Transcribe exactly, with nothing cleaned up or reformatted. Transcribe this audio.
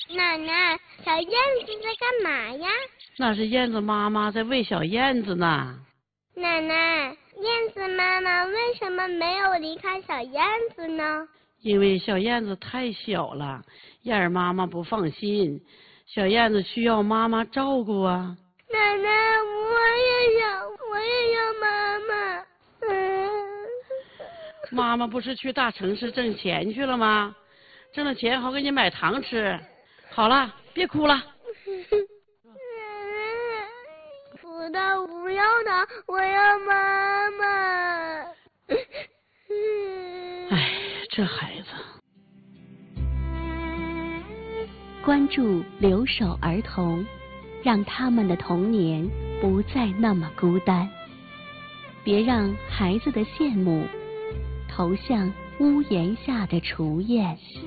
奶奶，小燕子在干嘛呀？ 那是燕子妈妈在喂小燕子呢。 奶奶，燕子妈妈为什么没有离开小燕子呢？ 因为小燕子太小了，燕儿妈妈不放心，小燕子需要妈妈照顾啊。 奶奶，我也想，我也要妈妈。嗯。 妈妈不是去大城市挣钱去了吗？挣了钱好给你买糖吃。好了，别哭了。 不的，不要的，我要妈妈。 哎，这孩子。 关注留守儿童，让他们的童年不再那么孤单。别让孩子的羡慕投向屋檐下的雏燕。